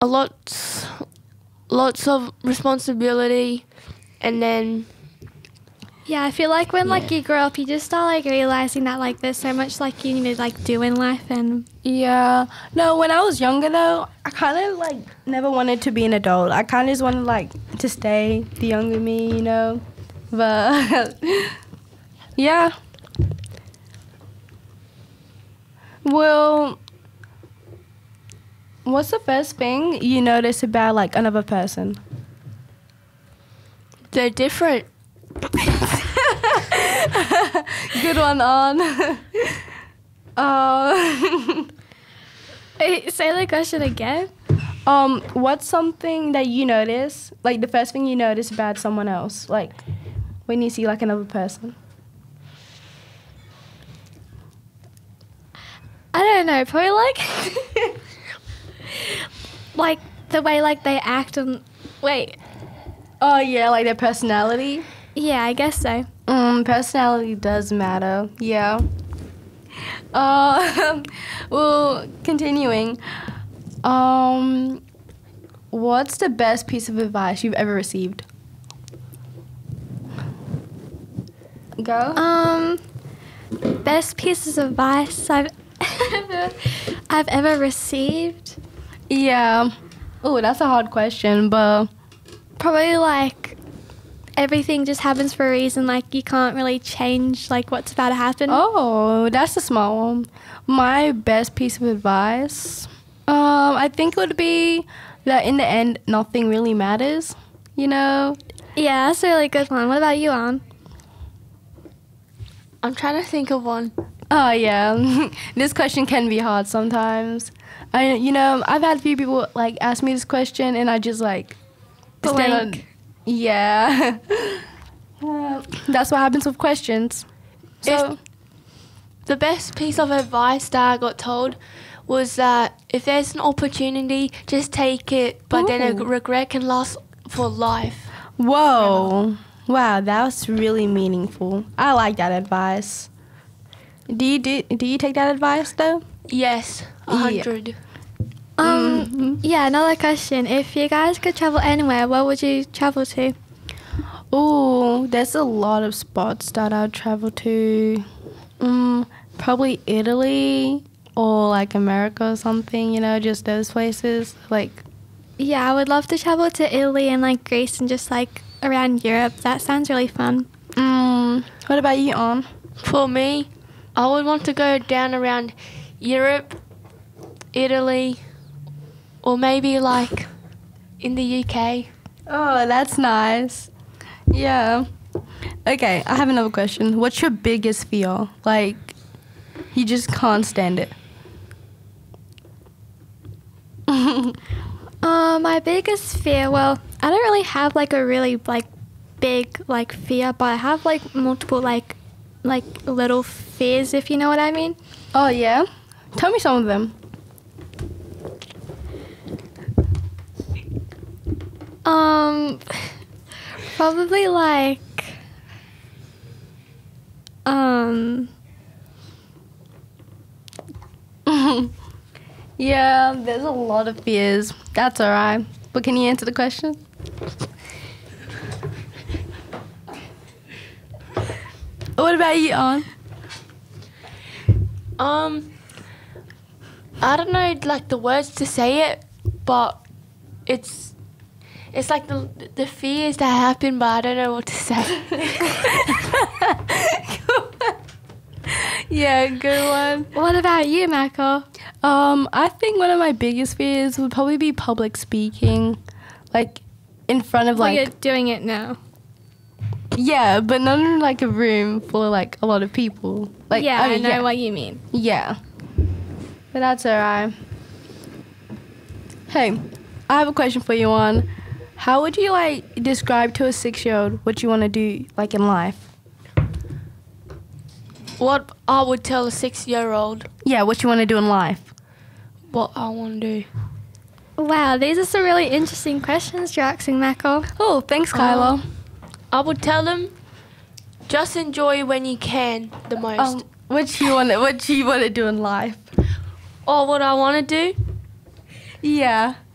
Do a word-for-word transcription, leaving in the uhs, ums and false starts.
a lot, lots of responsibility, and then Yeah, I feel like when like Yeah. you grow up, you just start like realizing that like there's so much like you need to like do in life, and Yeah. No, when I was younger though, I kind of like never wanted to be an adult. I kind of just wanted like to stay the younger me, you know. But yeah. Well, what's the first thing you notice about like another person? they're different. Good one on. uh, Wait, say the question again. um, what's something that you notice, like the first thing you notice about someone else, like when you see like another person? I don't know, probably like like the way like they act and wait. Oh yeah, like their personality. Yeah, I guess so. Mm, personality does matter. Yeah. Uh, well, continuing. Um, what's the best piece of advice you've ever received? Go. Um, best pieces of advice I've ever I've ever received. Yeah. Oh, that's a hard question, but Probably like everything just happens for a reason. Like you can't really change like what's about to happen. oh, that's a small one. My best piece of advice, um, I think it would be that in the end, nothing really matters. You know. Yeah, that's a really good one. What about you, Anne? I'm trying to think of one. Oh yeah, this question can be hard sometimes. I, you know, I've had a few people like ask me this question, and I just like stand on. Blank. Yeah, Uh, that's what happens with questions. So, The best piece of advice that I got told was that if there's an opportunity, just take it, but then a Ooh. regret can last for life. whoa, wow, that was really meaningful. I like that advice. Do you do? Do you take that advice though? Yes, a Yeah. hundred. Um, Mhm. yeah, another question. If you guys could travel anywhere, where would you travel to? Oh, there's a lot of spots that I'd travel to. Mm, probably Italy or like America or something, you know, just those places. Like, Yeah, I would love to travel to Italy and like Greece and just like around Europe. That sounds really fun. mm, what about you, On? For me, I would want to go down around Europe, Italy, or maybe like in the U K. Oh, that's nice. Yeah. Okay, I have another question. What's your biggest fear? Like, you just can't stand it. Uh, my biggest fear, well, I don't really have like a really like big like fear, but I have like multiple like like little fears, if you know what I mean. Oh, yeah? Tell me some of them. Um, probably like um. Yeah, there's a lot of fears. That's alright. But can you answer the question? What about you, On? Um, I don't know like the words to say it, but it's it's like the the fears that happen, but I don't know what to say. Yeah, good one. What about you, Michael? Um, I think one of my biggest fears would probably be public speaking. Like, in front of, Well, like... you're doing it now. Yeah, but not in, like, a room full of, like, a lot of people. Like, yeah, I mean, know yeah. what you mean. Yeah. But that's alright. Hey, I have a question for you, on. How would you, like, describe to a six-year-old what you want to do, like, in life? What I would tell a six-year-old Yeah, what you want to do in life. what I want to do. Wow, these are some really interesting questions you're asking, Michael. Oh, thanks, Kyla. Um, I would tell them just enjoy when you can the most. Um, what you want to, what you want to do in life? Or what I want to do. Yeah.